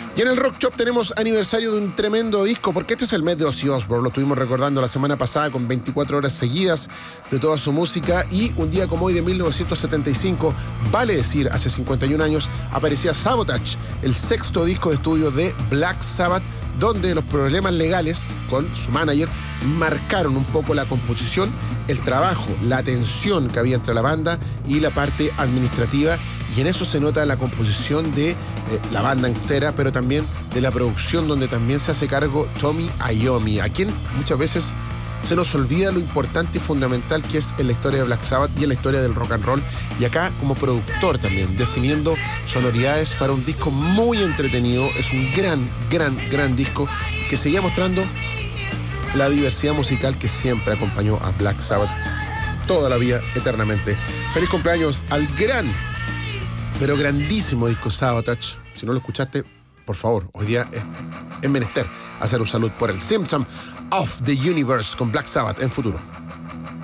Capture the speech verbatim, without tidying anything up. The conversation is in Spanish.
Y en el Rock Shop tenemos aniversario de un tremendo disco, porque este es el mes de Ozzy Osbourne. Lo estuvimos recordando la semana pasada con veinticuatro horas seguidas de toda su música. Y un día como hoy de mil novecientos setenta y cinco, vale decir, hace cincuenta y un años, aparecía Sabotage, el sexto disco de estudio de Black Sabbath, donde los problemas legales con su manager marcaron un poco la composición, el trabajo, la tensión que había entre la banda y la parte administrativa. Y en eso se nota la composición de eh, la banda entera, pero también de la producción, donde también se hace cargo Tommy Iommi, a quien muchas veces se nos olvida lo importante y fundamental que es en la historia de Black Sabbath y en la historia del rock and roll. Y acá como productor también, definiendo sonoridades para un disco muy entretenido. Es un gran, gran, gran disco que seguía mostrando la diversidad musical que siempre acompañó a Black Sabbath toda la vida, eternamente. Feliz cumpleaños al gran, pero grandísimo disco Sabotage. Si no lo escuchaste, por favor, hoy día es, es menester hacer un salud por el Symptom of the Universe con Black Sabbath en Futuro.